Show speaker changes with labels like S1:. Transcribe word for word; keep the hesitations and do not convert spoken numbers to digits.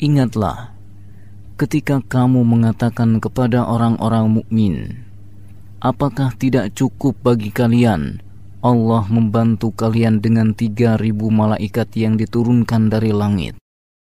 S1: Ingatlah ketika kamu mengatakan kepada orang-orang mukmin, apakah tidak cukup bagi kalian Allah membantu kalian dengan tiga ribu malaikat yang diturunkan dari langit?